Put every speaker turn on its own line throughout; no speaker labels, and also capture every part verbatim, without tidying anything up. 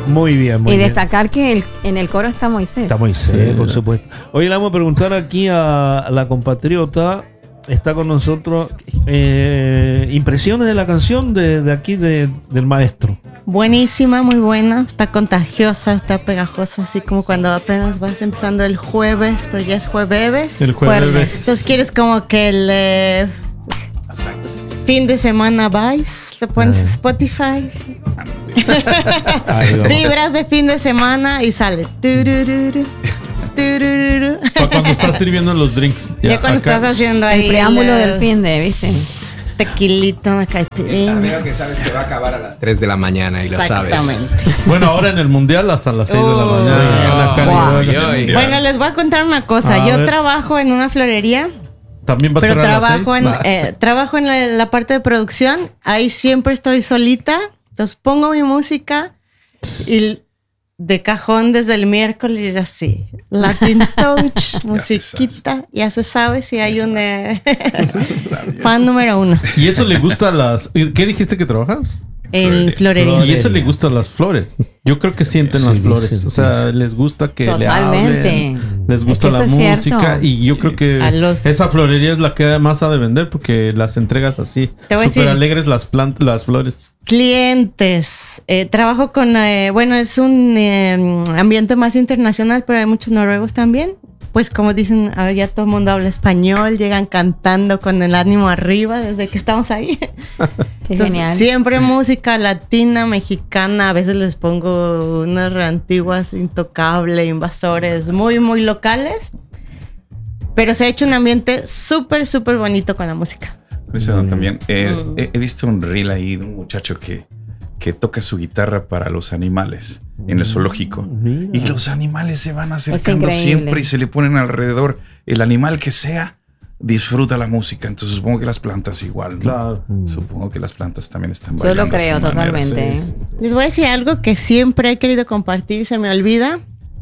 Muy bien, muy
y
bien.
destacar que el, en el coro está Moisés.
Está Moisés,
Sí.
por supuesto. Hoy le vamos a preguntar aquí a la compatriota. Está con nosotros eh, impresiones de la canción de, de aquí de, del maestro.
Buenísima, muy buena, está contagiosa, está pegajosa, así como cuando apenas vas empezando el jueves, pero ya es jueves.
El jueves.
Entonces quieres como que el eh, fin de semana vibes, le pones Spotify,
Ay,
vibras de fin de semana y sale. Turururu, turururu.
Para cuando estás sirviendo los drinks.
Ya cuando
acá.
estás haciendo ahí
El preámbulo
el,
del fin de, ¿viste?
tequilito, una
El
caipirinha.
torneo que sabes que va a acabar a las tres de la mañana y lo sabes.
Exactamente.
Bueno, ahora en el mundial hasta las seis de la
Oh.
mañana. En la
Wow.
calidad del
Ay, ay.
mundial.
Bueno, les voy a contar una cosa.
A
Yo
ver.
trabajo en una florería,
También va a
pero
ser a las
trabajo
seis.
en,
Nah,
eh, trabajo en la, la parte de producción. Ahí siempre estoy solita. Entonces pongo mi música y de cajón desde el miércoles así. Latin Touch, musiquita. Ya se sabe si hay un eh, fan número uno.
Y eso le gusta a las. ¿Qué dijiste que trabajas?
En florería.
Y eso le gusta a las flores. Yo creo que sienten
Sí,
las flores.
dicen,
O sea, les gusta que
Totalmente.
le hablen. Les gusta
Es que
la
eso es
música.
cierto.
Y yo creo que
A los-
esa florería es la que más ha de vender porque las entregas así.
Te voy a
Súper
decir-
alegres las plantas, las flores.
Clientes. Eh, trabajo con, eh, bueno, es un eh, ambiente más internacional, pero hay muchos noruegos también. Pues como dicen, ahora ya todo el mundo habla español, llegan cantando con el ánimo arriba desde que estamos ahí.
Qué
Entonces,
genial.
siempre música latina, mexicana. A veces les pongo unas reantiguas, Intocable, Invasores, muy, muy locales. Pero se ha hecho un ambiente súper, súper bonito con la música.
Eso también. Eh,
Mm.
he, he visto un reel ahí de un muchacho que, que toca su guitarra para los animales en el zoológico.
Mira.
Y los animales se van acercando
increíble.
siempre y se le ponen alrededor. El animal que sea disfruta la música. Entonces supongo que las plantas igual, ¿no?
Claro.
Supongo que las plantas también están
Yo
bailando.
lo creo
a su manera.
totalmente.
sí,
¿eh?
Les voy a decir algo que siempre he querido compartir, se me olvida.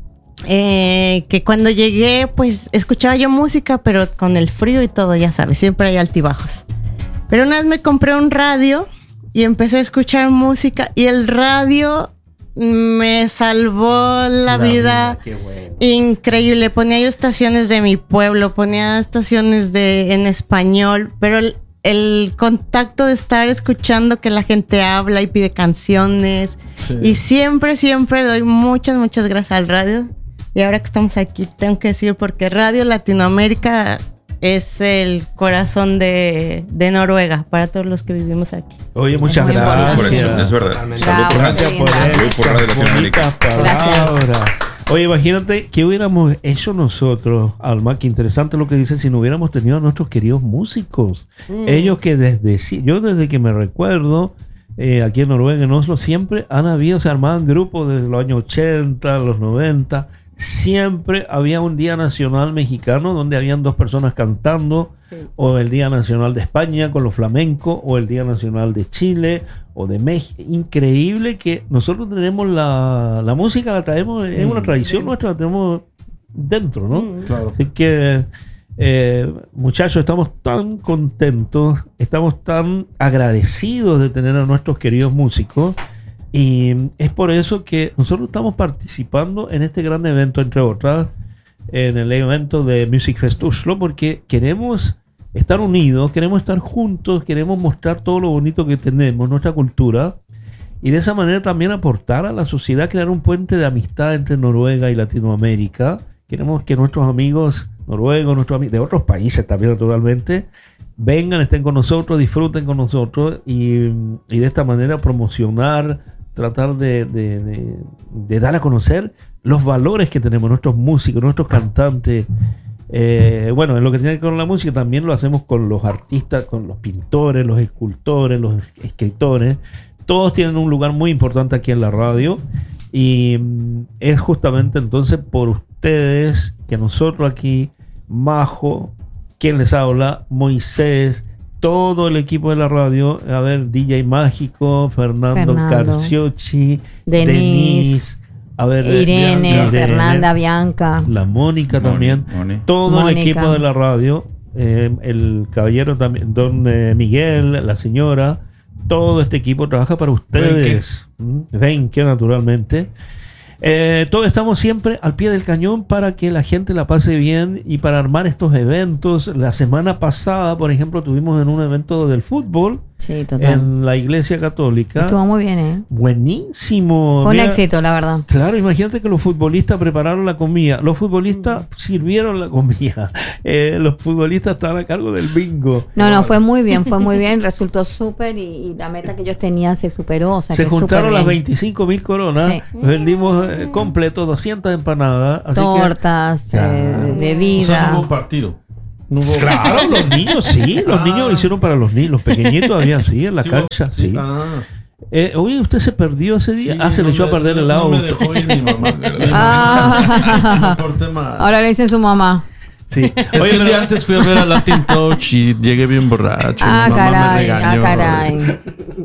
Eh, que cuando llegué, pues escuchaba yo música, pero con el frío y todo, ya sabes, siempre hay altibajos. Pero una vez me compré un radio y empecé a escuchar música y el radio me salvó la, vida.
Qué bueno.
Increíble. Ponía yo estaciones de mi pueblo, ponía estaciones de en español, pero el, el contacto de estar escuchando que la gente habla y pide canciones.
Sí.
Y siempre, siempre doy muchas, muchas gracias al radio. Y ahora que estamos aquí, tengo que decir, porque Radio Latinoamérica es el corazón de, de Noruega para todos los que vivimos aquí.
Oye, muchas
Muy
Salud
gracias.
por eso, es verdad.
Totalmente.
Salud por
Gracias
eso.
por
Gracias
Salud por Radio
esas
Latinoamérica.
bonitas palabras. Oye, imagínate que hubiéramos hecho nosotros, Alma, que interesante lo que dice, si no hubiéramos tenido a nuestros queridos músicos.
Mm.
Ellos que desde, si- yo desde que me recuerdo, eh, aquí en Noruega, en Oslo, siempre han habido, se armaban grupos desde los años ochenta, los noventa. Siempre había un Día Nacional Mexicano donde habían dos personas cantando,
Sí.
o el Día Nacional de España con los flamencos, o el Día Nacional de Chile o de México. Increíble que nosotros tenemos la, la música, la traemos, es una tradición nuestra, la tenemos dentro, ¿no?
Mm.
Claro.
Así que, eh, muchachos, estamos tan contentos, estamos tan agradecidos de tener a nuestros queridos músicos. Y es por eso que nosotros estamos participando en este gran evento, entre otras, en el evento de Music Fest Oslo, porque queremos estar unidos, queremos estar juntos, queremos mostrar todo lo bonito que tenemos, nuestra cultura, y de esa manera también aportar a la sociedad, crear un puente de amistad entre Noruega y Latinoamérica. Queremos que nuestros amigos noruegos, nuestros amigos de otros países también, naturalmente, vengan, estén con nosotros, disfruten con nosotros y, y de esta manera promocionar, tratar de, de, de, de dar a conocer los valores que tenemos nuestros músicos, nuestros cantantes. Eh, bueno, en lo que tiene que ver con la música también lo hacemos con los artistas, con los pintores, los escultores, los escritores. Todos tienen un lugar muy importante aquí en la radio y mm, es justamente entonces por ustedes que nosotros aquí, Majo, quien les habla, Moisés, todo el equipo de la radio, a ver, D J Mágico, Fernando,
Fernando.
Carciocchi,
Denise,
Denise, a ver,
Irene,
Irene,
Fernanda, Bianca.
la Mónica
Moni,
también,
Moni.
todo el
Mónica.
equipo de la radio, eh, el caballero también, don eh, Miguel, la señora, todo este equipo trabaja para ustedes. Venke, naturalmente. Eh, todos estamos siempre al pie del cañón para que la gente la pase bien y para armar estos eventos. La semana pasada, por ejemplo, tuvimos en un evento del fútbol
Sí, total.
en la Iglesia Católica.
Estuvo muy bien, ¿eh?
Buenísimo.
Fue un
Mira,
éxito, la verdad.
claro, imagínate que los futbolistas prepararon la comida, los futbolistas sirvieron la comida, eh, los futbolistas estaban a cargo del bingo.
No, no, fue muy bien, fue muy bien. Resultó súper y, y la meta que ellos tenían se superó. O sea,
Se
que
juntaron
súper
las
bien.
veinticinco mil coronas,
Sí.
vendimos eh, completo doscientas empanadas. Así
Tortas,
que,
eh,
O sea, no
bebida.
hubo partido. No hubo-
Claro, los niños sí, los
Ah.
niños lo hicieron para los niños, los pequeñitos habían sí en la
Sí,
cancha,
sí.
sí.
Ah,
Eh, oye, ¿usted se perdió ese día?
sí,
ah, se
no
le echó
me-
a perder el
no
auto.
me dejó ir mi mamá.
Ah.
Por tema.
Ahora le dicen su mamá.
Sí.
Es
Oye,
que el
pero-
día antes fui a ver a Latin Touch y llegué bien borracho.
Ah,
mi mamá me
caray, ah,
regañó.
caray.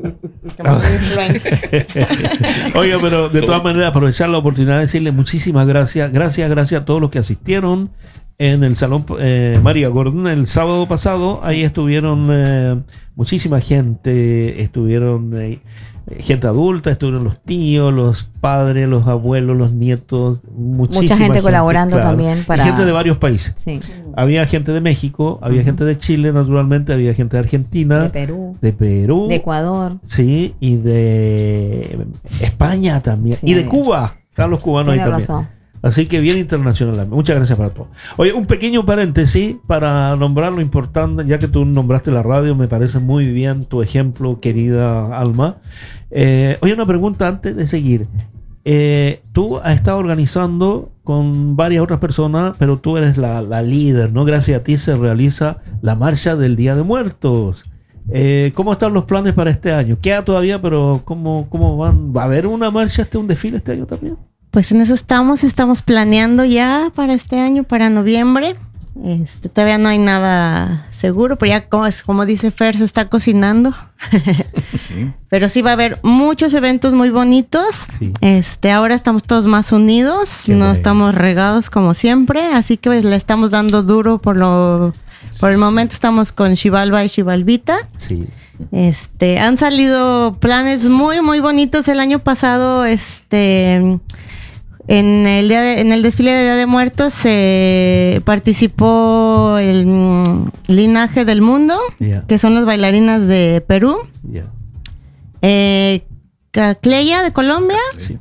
Oiga, pero de todas maneras aprovechar la oportunidad de decirle muchísimas gracias, gracias, gracias a todos los que asistieron en el Salón eh, María Gordon el sábado pasado. Ahí estuvieron eh, muchísima gente, estuvieron eh, gente adulta, estuvieron los tíos, los padres, los abuelos, los nietos, muchísima
Mucha gente colaborando también
Y
para-
gente de varios países.
Sí.
Había gente de México, había gente de Chile, naturalmente, había gente de Argentina,
De Perú,
de Perú,
de Ecuador.
sí, y de España también,
Sí.
y de Cuba. Están los cubanos ahí
Tiene
también.
razón.
Así que bien internacional. Muchas gracias para todos. Oye, un pequeño paréntesis para nombrar lo importante, ya que tú nombraste la radio, me parece muy bien tu ejemplo, querida Alma. Eh, oye, una pregunta antes de seguir. Eh, tú has estado organizando con varias otras personas, pero tú eres la, la líder, ¿no? Gracias a ti se realiza la marcha del Día de Muertos. Eh, ¿Cómo están los planes para este año? Queda todavía, pero ¿cómo, cómo van? ¿Va a haber una marcha, este, un desfile este año también?
Pues en eso estamos, estamos planeando ya para este año, para noviembre. Este, todavía no hay nada seguro, pero ya como, es, como dice Fer, se está cocinando.
Sí.
Pero sí va a haber muchos eventos muy bonitos.
Sí.
Este, ahora estamos todos más unidos,
Qué
no
bueno.
estamos regados como siempre, así que pues, le estamos dando duro por lo por el momento estamos con Xibalba y Xibalbita.
Sí.
Este, han salido planes muy muy bonitos el año pasado, este en el día de- en el desfile de Día de Muertos se participó el mm, Linaje del Mundo,
Ya.
que son las bailarinas de Perú.
Ya.
Eh, Cleya de Colombia,
Sí.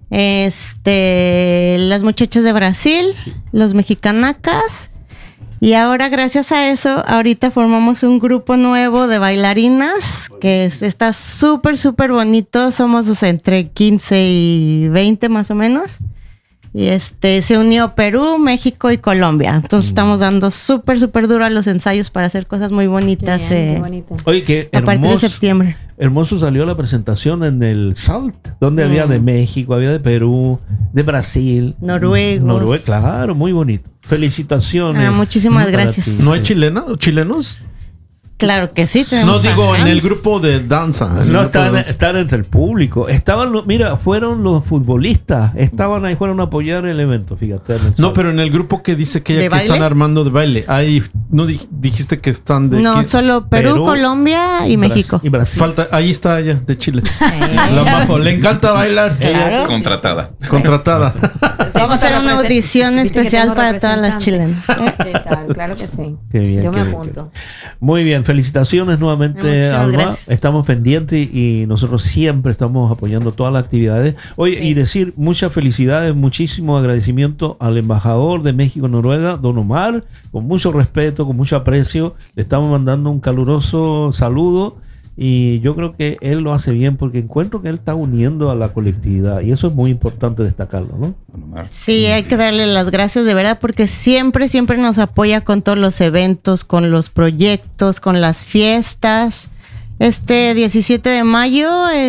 este, las muchachas de Brasil, los mexicanacas, y ahora gracias a eso, ahorita formamos un grupo nuevo de bailarinas que es- está súper, súper bonito. Somos o sea, entre quince y veinte más o menos. Y este se unió Perú, México y Colombia. Entonces estamos dando súper, súper duro a los ensayos para hacer cosas muy
Qué
bonitas
bien,
eh,
qué bonito.
Oye, qué
a partir de
hermoso,
septiembre.
hermoso salió la presentación en el SALT, donde
Mm.
había de México, había de Perú, de Brasil.
Noruegos.
Noruega, claro, muy bonito. Felicitaciones.
Ah, muchísimas
para
gracias.
ti.
¿No hay chilena, chilenos?
Claro que sí. tenemos
No digo
a
en el
Hans.
grupo de danza. en el
No,
grupo de
estaban,
danza.
estaban entre el público. Estaban, los- mira, fueron los futbolistas. Estaban ahí, fueron a apoyar el evento, fíjate. en el
No,
SALT.
pero en el grupo que dice que,
¿De
ya que
baile?
están armando de baile. Ahí no di- dijiste que están de
No,
que-
solo Perú,
Perú,
Colombia y
Bras-
México.
Y Brasil.
falta, ahí está ella de Chile. La Majo, le encanta bailar.
Claro.
Contratada.
Contratada.
Vamos a hacer una
Tengo
audición
represent-
especial
tengo
para todas las
representantes.
chilenas.
¿Qué tal? Claro que sí.
Qué bien,
Yo
qué
me
bien,
apunto.
Muy bien, felicitaciones nuevamente,
Muchísimas
Alba.
gracias.
Estamos pendientes y nosotros siempre estamos apoyando todas las actividades. Oye, y decir muchas felicidades, muchísimo agradecimiento al embajador de México en Noruega, don Omar, con mucho respeto, con mucho aprecio. Le estamos mandando un caluroso saludo y yo creo que él lo hace bien porque encuentro que él está uniendo a la colectividad y eso es muy importante destacarlo, ¿no?
Sí, hay que darle las gracias de verdad porque siempre, siempre nos apoya con todos los eventos, con los proyectos, con las fiestas. Este diecisiete de mayo,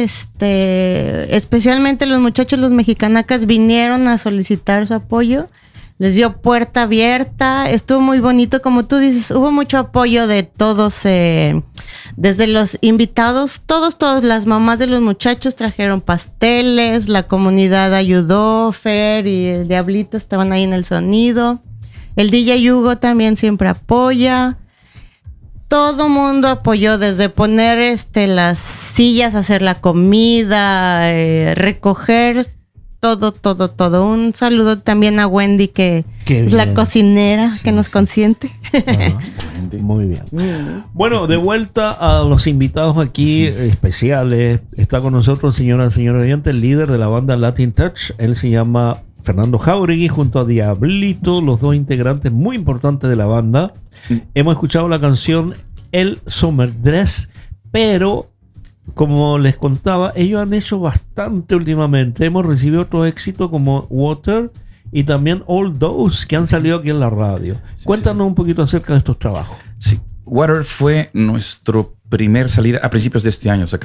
este, especialmente los muchachos, los mexicanacas, vinieron a solicitar su apoyo. Les dio puerta abierta, estuvo muy bonito, como tú dices, hubo mucho apoyo de todos, eh, desde los invitados, todos, todos, las mamás de los muchachos trajeron pasteles, la comunidad ayudó, Fer y el Diablito estaban ahí en el sonido, el D J Hugo también siempre apoya. todo mundo apoyó, desde poner este las sillas, hacer la comida, eh, recoger todo, todo, todo. Un saludo también a Wendy, que
Qué
es la
bien.
cocinera
Sí,
que nos
sí.
consiente.
Ajá. Muy bien. Bueno, de vuelta a los invitados aquí especiales. Está con nosotros, señora, señor oyente, el líder de la banda Latin Touch. Él se llama Fernando Jauregui, junto a Diablito, los dos integrantes muy importantes de la banda. Hemos escuchado la canción El Summer Dress, pero como les contaba, ellos han hecho bastante últimamente. Hemos recibido otro éxito como Water y también All Those, que han salido aquí en la radio.
Sí,
Cuéntanos
sí, sí.
un poquito acerca de estos trabajos.
Sí, Water fue nuestro primer salida a principios de este año. Sacamos